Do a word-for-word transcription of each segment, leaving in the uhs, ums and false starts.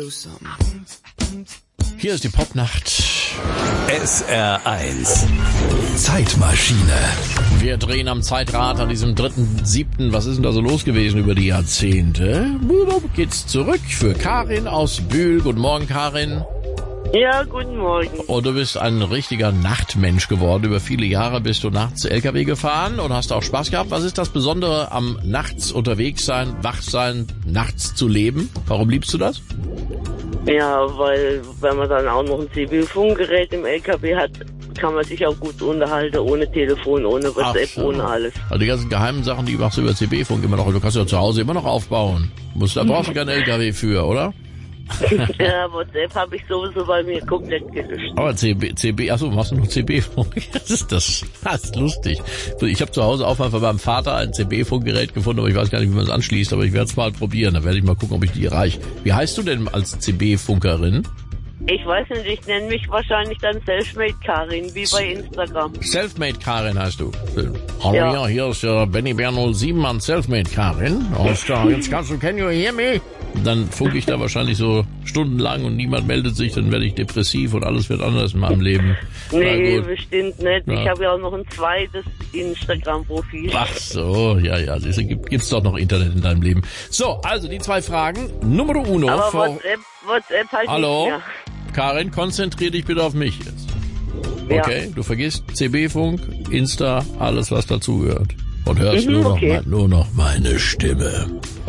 Hier ist die Popnacht. S R eins Zeitmaschine. Wir drehen am Zeitrad an diesem dritten siebten Was ist denn da so los gewesen über die Jahrzehnte? Geht's zurück für Karin aus Bühl. Guten Morgen, Karin. Ja, guten Morgen. Und du bist ein richtiger Nachtmensch geworden. Über viele Jahre bist du nachts L K W gefahren und hast auch Spaß gehabt. Was ist das Besondere am nachts unterwegs sein, wach sein, nachts zu leben? Warum liebst du das? Ja, weil wenn man dann auch noch ein C B-Funkgerät im L K W hat, kann man sich auch gut unterhalten, ohne Telefon, ohne WhatsApp, so. ohne alles. Also die ganzen geheimen Sachen, die machst du über C B-Funk immer noch. Du kannst ja zu Hause immer noch aufbauen. Musst, da brauchst du keinen L K W für, oder? Ja, WhatsApp habe ich sowieso bei mir komplett gelöscht. Aber C B, C B, achso, machst du noch C B-Funk? Das ist das, das ist lustig. Ich habe zu Hause auch mal von meinem Vater ein C B-Funkgerät gefunden, aber ich weiß gar nicht, wie man es anschließt, aber ich werde es mal probieren. Dann werde ich mal gucken, ob ich die erreiche. Wie heißt du denn als C B-Funkerin? Ich weiß nicht, ich nenne mich wahrscheinlich dann Selfmade Karin, wie bei Instagram. Selfmade Karin heißt du. Hallo, Ja. ja, hier ist der Benny Bär null sieben an Selfmade Karin. Und uh, jetzt kannst du, can you hear me? Dann funke ich da wahrscheinlich so stundenlang und niemand meldet sich, dann werde ich depressiv und alles wird anders in meinem Leben. Nee, gut. bestimmt nicht. Ja. Ich habe ja auch noch ein zweites Instagram-Profil. Ach so, ja, ja, siehst du, gibt, gibt's doch noch Internet in deinem Leben. So, also die zwei Fragen. Numero uno. Aber vor- WhatsApp, WhatsApp halt Hallo? nicht mehr. Karin, konzentrier dich bitte auf mich jetzt. Ja. Okay, du vergisst C B-Funk, Insta, alles was dazugehört. Und hörst Mhm, nur, noch okay. mein, nur noch meine Stimme.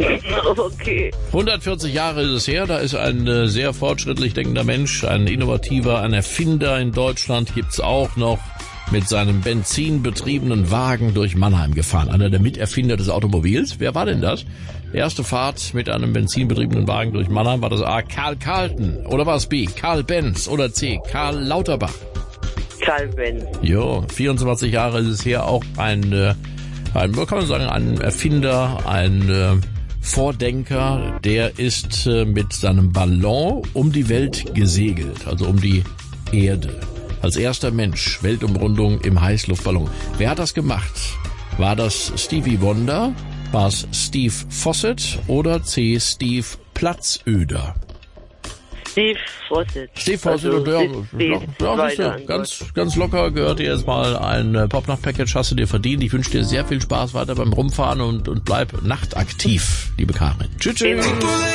Okay. hundertvierzig Jahre ist es her, da ist ein äh, sehr fortschrittlich denkender Mensch, ein innovativer, ein Erfinder in Deutschland, gibt's auch noch, mit seinem benzinbetriebenen Wagen durch Mannheim gefahren. Einer der Miterfinder des Automobils. Wer war denn das? Erste Fahrt mit einem benzinbetriebenen Wagen durch Mannheim war das A. Karl Carlton. Oder war es B. Karl Benz? Oder C. Karl Lauterbach? Karl Benz. Jo, vierundzwanzig Jahre ist es her, auch ein, äh, ein, kann man sagen, ein Erfinder, ein äh, Vordenker, der ist äh, mit seinem Ballon um die Welt gesegelt, also um die Erde. Als erster Mensch, Weltumrundung im Heißluftballon. Wer hat das gemacht? War das Stevie Wonder? War es Steve Fossett oder C. Steve Platzöder? Steve Fossett. Steve Fossett Also, und der, Steve- Steve ja, siehst du, Zweiter an ganz, ganz locker gehört dir jetzt mal ein äh, Popnacht-Package, hast du dir verdient. Ich wünsche dir sehr viel Spaß weiter beim Rumfahren und, und bleib nachtaktiv, liebe Karin. Tschüss, tschüss. Gott.